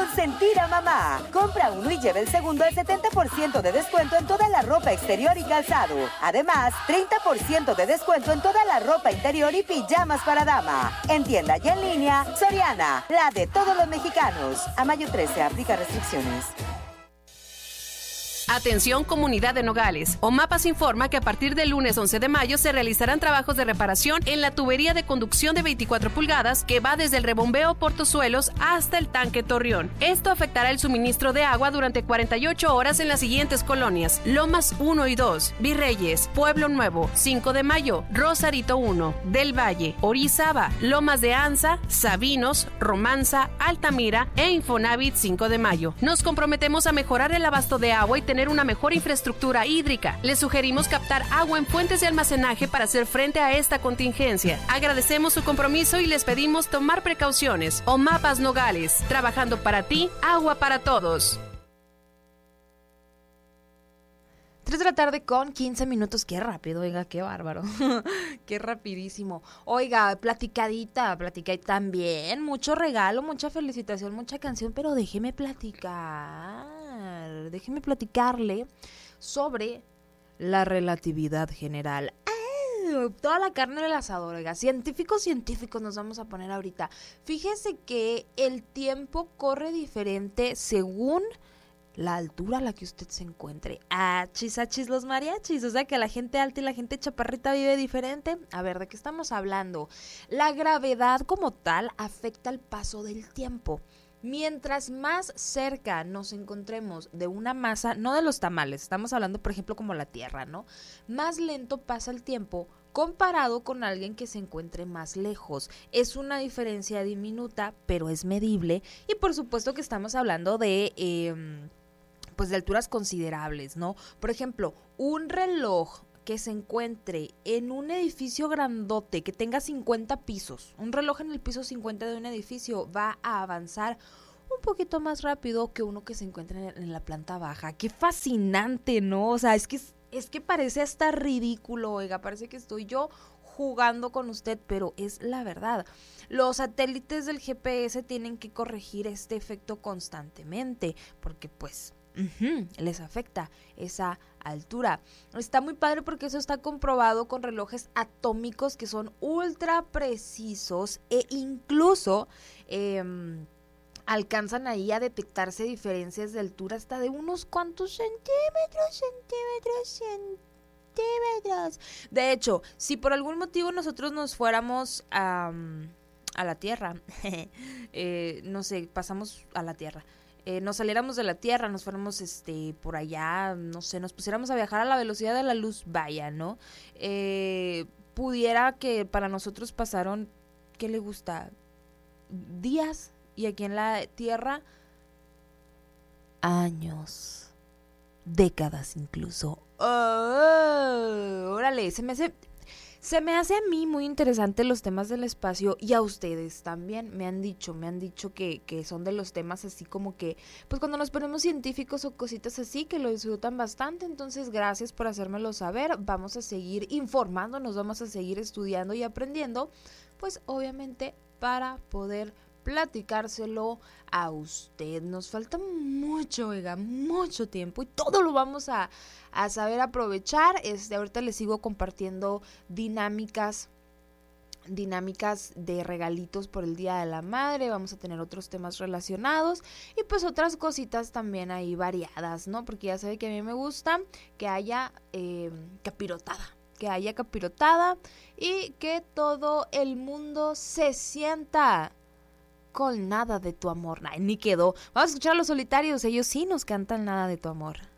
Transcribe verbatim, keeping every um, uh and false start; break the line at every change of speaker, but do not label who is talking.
consentir a mamá. Compra uno y lleve el segundo al setenta por ciento de descuento en toda la ropa exterior y calzado. Además, treinta por ciento de descuento en toda la ropa interior y pijamas para dama. En tienda y en línea, Soriana, la de todos los mexicanos. A mayo trece, aplica restricciones.
Atención comunidad de Nogales. OMAPAS informa que a partir del lunes once de mayo se realizarán trabajos de reparación en la tubería de conducción de veinticuatro pulgadas que va desde el rebombeo Portozuelos hasta el tanque Torreón. Esto afectará el suministro de agua durante cuarenta y ocho horas en las siguientes colonias: Lomas uno y dos, Virreyes, Pueblo Nuevo, cinco de mayo, Rosarito uno, Del Valle, Orizaba, Lomas de Anza, Sabinos, Romanza, Altamira e Infonavit cinco de mayo. Nos comprometemos a mejorar el abasto de agua y tener una mejor infraestructura hídrica. Les sugerimos captar agua en fuentes de almacenaje para hacer frente a esta contingencia. Agradecemos su compromiso y les pedimos tomar precauciones. OMAPAS Nogales, trabajando para ti, agua para todos.
tres de la tarde con quince minutos, qué rápido, oiga, qué bárbaro, qué rapidísimo. Oiga, platicadita, platicadita también, mucho regalo, mucha felicitación, mucha canción, pero déjeme platicar, déjeme platicarle sobre la relatividad general. ¡Ay! Toda la carne del asador, oiga, científicos, científicos nos vamos a poner ahorita. Fíjese que el tiempo corre diferente según la altura a la que usted se encuentre. Achis, achis los mariachis, o sea que la gente alta y la gente chaparrita vive diferente. A ver, ¿de qué estamos hablando? La gravedad como tal afecta el paso del tiempo. Mientras más cerca nos encontremos de una masa, no de los tamales, estamos hablando por ejemplo como la Tierra, ¿no? Más lento pasa el tiempo comparado con alguien que se encuentre más lejos. Es una diferencia diminuta, pero es medible, y por supuesto que estamos hablando de Eh, pues de alturas considerables, ¿no? Por ejemplo, un reloj que se encuentre en un edificio grandote que tenga cincuenta pisos, un reloj en el piso cincuenta de un edificio va a avanzar un poquito más rápido que uno que se encuentra en la planta baja. ¡Qué fascinante!, ¿no? O sea, es que, es que parece hasta ridículo, oiga, parece que estoy yo jugando con usted, pero es la verdad. Los satélites del G P S tienen que corregir este efecto constantemente, porque pues Uh-huh, les afecta esa altura. Está muy padre porque eso está comprobado con relojes atómicos que son ultra precisos e incluso eh, alcanzan ahí a detectarse diferencias de altura hasta de unos cuantos centímetros, centímetros, centímetros. De hecho, si por algún motivo nosotros nos fuéramos a, a la Tierra, eh, no sé, pasamos a la Tierra, Eh, nos saliéramos de la Tierra, nos fuéramos este por allá, no sé, nos pusiéramos a viajar a la velocidad de la luz, vaya, ¿no? Eh, pudiera que para nosotros pasaron, ¿qué le gusta? Días, y aquí en la Tierra, años, décadas incluso. Oh, órale, se me hace... Se me hace a mí muy interesante los temas del espacio, y a ustedes también. Me han dicho, me han dicho que, que son de los temas así como que, pues cuando nos ponemos científicos o cositas así, que lo disfrutan bastante. Entonces, gracias por hacérmelo saber. Vamos a seguir informándonos, vamos a seguir estudiando y aprendiendo, pues obviamente para poder platicárselo a usted. Nos falta mucho, oiga, mucho tiempo, y todo lo vamos a, a saber aprovechar. Este, ahorita les sigo compartiendo dinámicas dinámicas de regalitos por el Día de la Madre. Vamos a tener otros temas relacionados y pues otras cositas también ahí variadas, ¿no? Porque ya sabe que a mí me gusta que haya eh, capirotada, que haya capirotada y que todo el mundo se sienta con Nada de tu amor. Ay, ni quedó. Vamos a escuchar a Los Solitarios, ellos sí nos cantan Nada de tu amor.